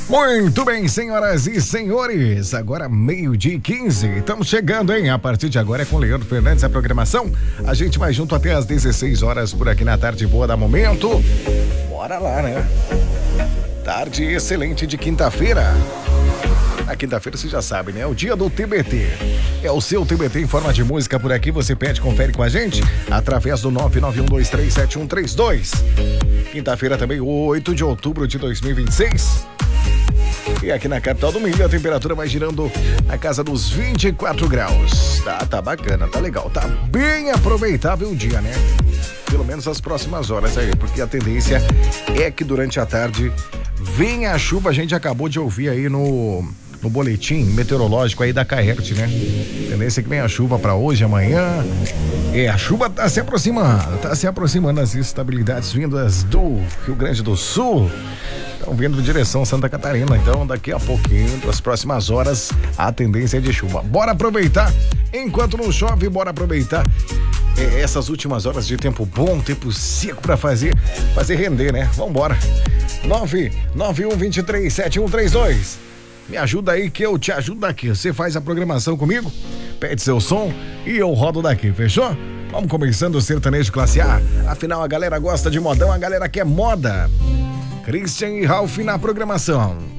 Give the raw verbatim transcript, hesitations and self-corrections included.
Muito bem, senhoras e senhores, agora meio-dia e quinze, estamos chegando, hein? A partir de agora é com Leandro Fernandes a programação. A gente vai junto até às dezesseis horas por aqui na Tarde Boa da Momento. Bora lá, né? Tarde excelente de quinta-feira. Na quinta-feira você já sabe, né? É o dia do T B T. É o seu T B T em forma de música por aqui. Você pede, confere com a gente através do nove nove um dois três sete um três dois. Quinta-feira também, oito de outubro de dois mil e vinte e seis. E aqui na capital do Milho a temperatura vai girando na casa dos vinte e quatro graus. Tá, tá bacana, tá legal. Tá bem aproveitável o dia, né? Pelo menos as próximas horas aí, porque a tendência é que durante a tarde venha a chuva. A gente acabou de ouvir aí no... no boletim meteorológico aí da Caerte, né? Tendência que vem a chuva para hoje, amanhã. É, a chuva tá se aproximando, tá se aproximando, as instabilidades vindas do Rio Grande do Sul estão vindo em direção Santa Catarina. Então, daqui a pouquinho, das próximas horas, a tendência é de chuva. Bora aproveitar, enquanto não chove, bora aproveitar é, essas últimas horas de tempo bom, tempo seco para fazer, fazer render, né? Vambora. nove nove um dois três sete um três dois. Me ajuda aí que eu te ajudo daqui. Você faz a programação comigo, pede seu som e eu rodo daqui, fechou? Vamos começando o sertanejo classe A. Afinal, a galera gosta de modão, a galera quer moda. Christian e Ralph na programação.